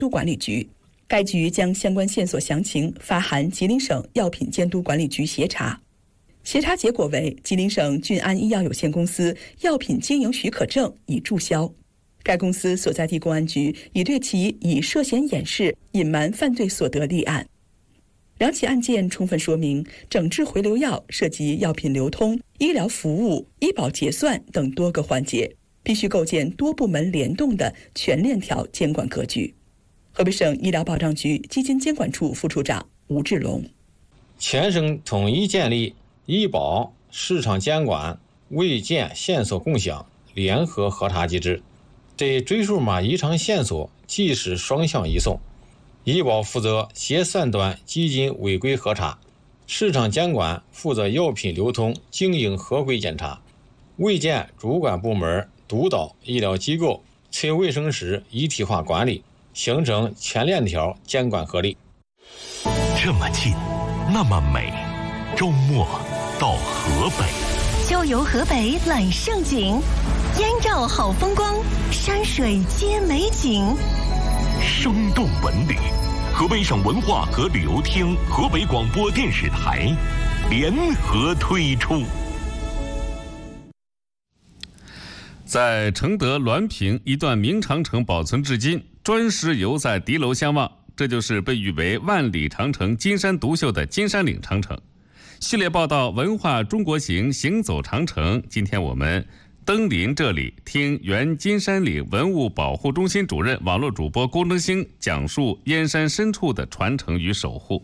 督管理局。该局将相关线索详情发函吉林省药品监督管理局协查。协查结果为吉林省俊安医药有限公司药品经营许可证已注销。该公司所在地公安局已对其以涉嫌掩饰、隐瞒犯罪所得立案。两起案件充分说明，整治回流药涉及药品流通、医疗服务、医保结算等多个环节，必须构建多部门联动的全链条监管格局。河北省医疗保障局基金监管处副处长吴志龙： 全省统一建立医保、市场监管、卫健线索共享联合核查机制，对追数码异常线索即时双向移送。医保负责结算端基金违规核查，市场监管负责药品流通经营合规检查，卫健主管部门督导医疗机构催卫生时一体化管理，形成全链条监管合力。 这么近，那么美，周末到河北， 就游河北揽胜景，燕赵好风光，山水皆美景。 生动文旅，河北省文化和旅游厅、河北广播电视台联合推出。 在承德滦平一段明长城保存至今，砖石犹在敌楼相望，这就是被誉为万里长城金山独秀的金山岭长城。系列报道文化中国行，行走长城，今天我们登临这里，听原金山岭文物保护中心主任、网络主播郭登兴讲述燕山深处的传承与守护。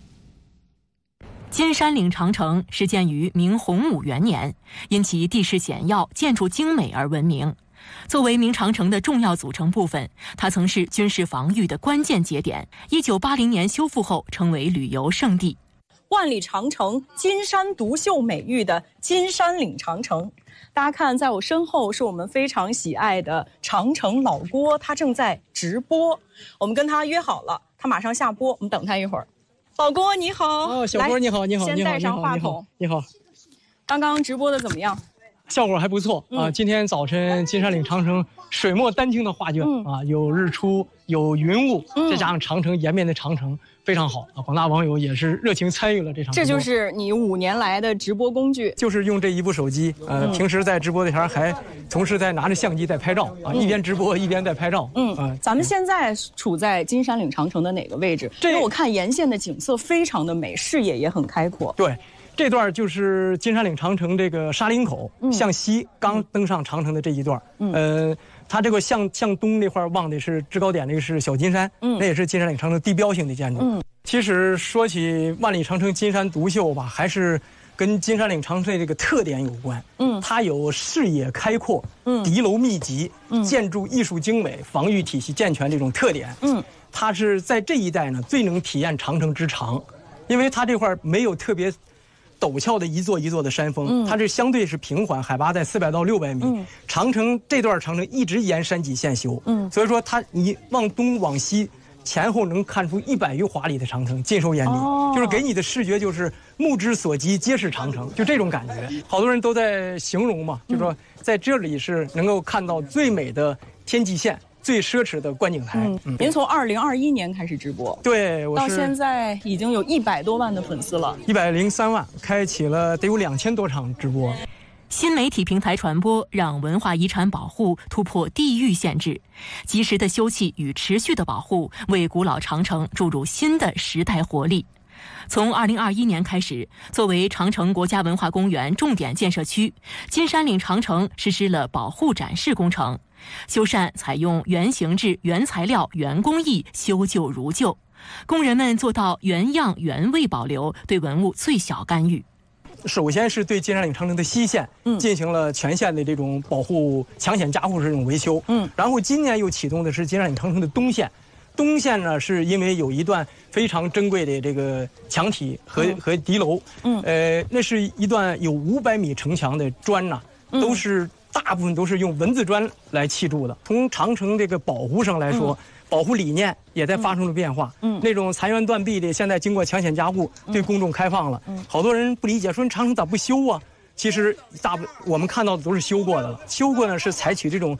金山岭长城始建于明洪武元年，因其地势险要、建筑精美而闻名。作为明长城的重要组成部分，它曾是军事防御的关键节点。1980年修复后，成为旅游胜地。 万里长城金山独秀美誉的金山岭长城，大家看，在我身后是我们非常喜爱的长城老郭，他正在直播。我们跟他约好了，他马上下播，我们等他一会儿。老郭你好。 哦，小郭你好，你好， 先带上话筒。 你好。 刚刚直播的怎么样？ 效果还不错啊！今天早晨金山岭长城水墨丹青的画卷啊，有日出，有云雾，再加上长城延绵的长城，非常好啊！广大网友也是热情参与了这场直播。 这就是你5年来的直播工具， 就是用这一部手机。平时在直播的前还同时在拿着相机在拍照啊，一边直播一边在拍照。 咱们现在处在金山岭长城的哪个位置？因为我看沿线的景色非常的美，视野也很开阔。 对。这段就是金山岭长城这个沙林口向西刚登上长城的这一段。它这个向东那块望的是制高点，那个是小金山，那也是金山岭长城地标性的建筑。其实说起万里长城金山独秀吧，还是跟金山岭长城这个特点有关。它有视野开阔、敌楼密集、建筑艺术精美、防御体系健全这种特点。它是在这一带呢最能体验长城之长，因为它这块没有特别陡峭的一座一座的山峰，它这相对是平缓，海拔在400到600米。长城这段长城一直沿山脊线修，所以说你往东往西前后能看出100余华里的长城，尽收眼底，就是给你的视觉就是目之所及皆是长城，就这种感觉。好多人都在形容嘛，就说在这里是能够看到最美的天际线。最奢侈的观景台。 您从2021年开始直播， 对，我到现在已经有100多万的粉丝了 ，103万，开启了得有2000多场直播。 新媒体平台传播让文化遗产保护突破地域限制，及时的修葺与持续的保护为古老长城注入新的时代活力。从2021年开始，作为长城国家文化公园重点建设区，金山岭长城实施了保护展示工程。修缮采用原形制、原材料、原工艺，修旧如旧，工人们做到原样原味保留，对文物最小干预。 首先是对金山岭长城的西线进行了全线的这种保护、抢险加护式这种维修。然后今年又启动的是金山岭长城的东线。东线呢，是因为有一段非常珍贵的这个墙体和敌楼。那是一段有500米城墙的砖呐，大部分都是用文字砖来砌筑的。从长城这个保护上来说，保护理念也在发生了变化。那种残垣断壁的，现在经过抢险加固，对公众开放了。好多人不理解，说长城咋不修啊？其实我们看到的都是修过的了。修过呢是采取这种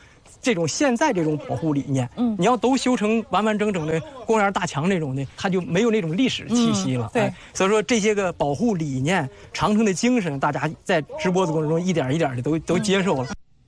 现在这种保护理念，你要都修成完完整整的公园大墙那种的，它就没有那种历史气息了。 对， 所以说这些个保护理念、长城的精神，大家在直播的过程中一点一点的都接受了。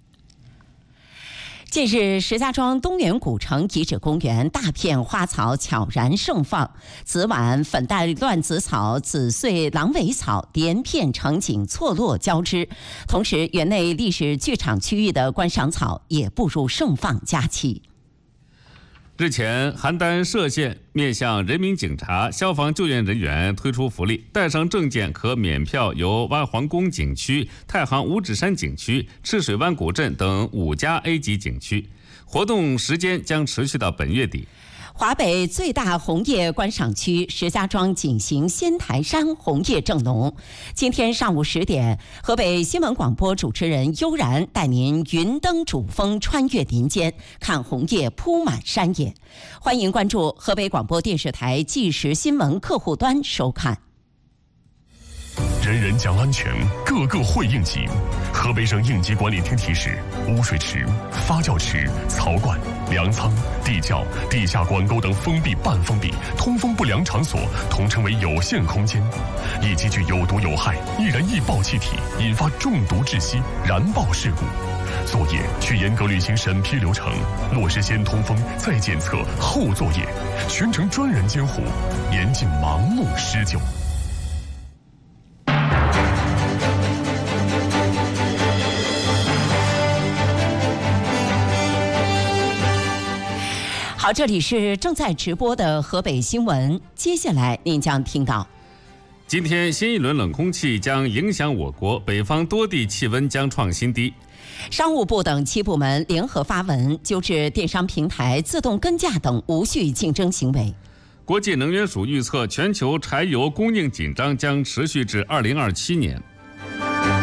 近日，石家庄东园古城遗址公园大片花草悄然盛放，紫菀、粉黛乱子草、紫穗狼尾草连片成景，错落交织。同时，园内历史剧场区域的观赏草也步入盛放佳期。 日前，邯郸歙县面向人民警察、消防救援人员推出福利，带上证件可免票游挖皇宫景区、太行五指山景区、赤水湾古镇等5家 A 级景区。活动时间将持续到本月底。 华北最大红叶观赏区石家庄景行仙台山红叶正浓。今天上午10点，河北新闻广播主持人悠然带您云登主峰，穿越林间，看红叶铺满山野。欢迎关注河北广播电视台即时新闻客户端收看。 人人讲安全，个个会应急。河北省应急管理厅提示：污水池、发酵池、槽罐、粮仓、地窖、地下管沟等封闭、半封闭、通风不良场所统称为有限空间，易积聚有毒有害、易燃易爆气体，引发中毒窒息、燃爆事故。作业需严格履行审批流程，落实先通风、再检测、后作业，全程专人监护，严禁盲目施救。 好，这里是正在直播的河北新闻，接下来您将听到： 今天新一轮冷空气将影响我国，北方多地气温将创新低。 商务部等7部门联合发文纠治电商平台自动跟价等无序竞争行为。 国际能源署预测，全球柴油供应紧张将持续至2027年。